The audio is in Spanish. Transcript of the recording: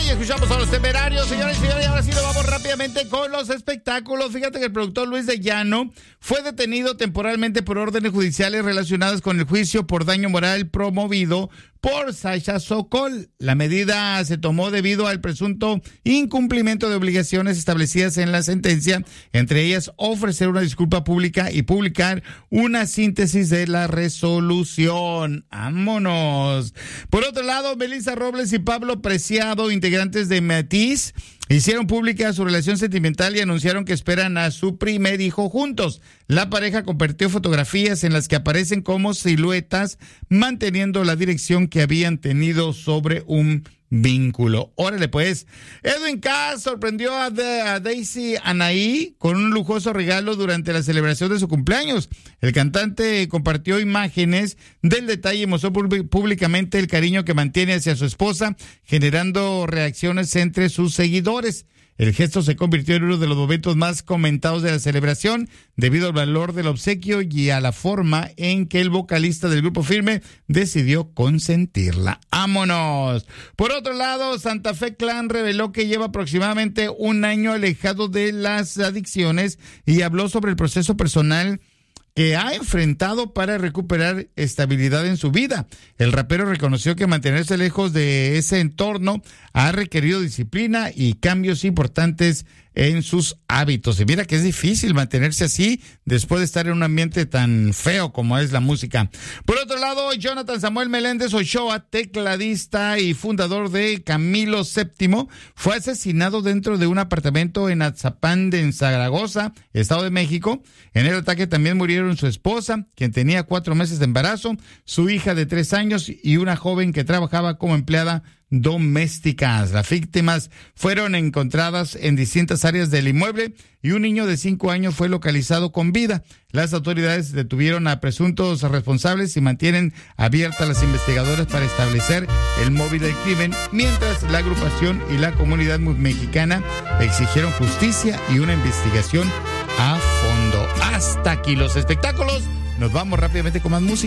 y escuchamos a los Temerarios, señores y señores. Y ahora sí nos vamos rápidamente con los espectáculos. Fíjate que el productor Luis de Llano fue detenido temporalmente por órdenes judiciales relacionadas con el juicio por daño moral promovido por Sasha Sokol. La medida se tomó debido al presunto incumplimiento de obligaciones establecidas en la sentencia, entre ellas ofrecer una disculpa pública y publicar una síntesis de la resolución. ¡Vámonos! Por otro lado, Melissa Robles y Pablo Preciado, integrantes de Matiz, hicieron pública su relación sentimental y anunciaron que esperan a su primer hijo juntos. La pareja compartió fotografías en las que aparecen como siluetas, manteniendo la dirección que habían tenido sobre un vínculo. Órale pues, Edwin Cass sorprendió a Daisy Anaí con un lujoso regalo durante la celebración de su cumpleaños. El cantante compartió imágenes del detalle y mostró públicamente el cariño que mantiene hacia su esposa, generando reacciones entre sus seguidores. El gesto se convirtió en uno de los momentos más comentados de la celebración debido al valor del obsequio y a la forma en que el vocalista del grupo Firme decidió consentirla. ¡Vámonos! Por otro lado, Santa Fe Clan reveló que lleva aproximadamente un año alejado de las adicciones y habló sobre el proceso personal que ha enfrentado para recuperar estabilidad en su vida. El rapero reconoció que mantenerse lejos de ese entorno ha requerido disciplina y cambios importantes en sus hábitos. Y mira que es difícil mantenerse así después de estar en un ambiente tan feo como es la música. Por otro lado, Jonathan Samuel Meléndez Ochoa, tecladista y fundador de Camilo VII, fue asesinado dentro de un apartamento en Atzapán de Zaragoza, Estado de México. En el ataque también murieron su esposa, quien tenía 4 meses de embarazo, su hija de 3 años y una joven que trabajaba como empleada domésticas. Las víctimas fueron encontradas en distintas áreas del inmueble y un niño de 5 años fue localizado con vida. Las autoridades detuvieron a presuntos responsables y mantienen abiertas las investigadoras para establecer el móvil del crimen, mientras la agrupación y la comunidad mexicana exigieron justicia y una investigación a fondo. Hasta aquí los espectáculos. Nos vamos rápidamente con más música.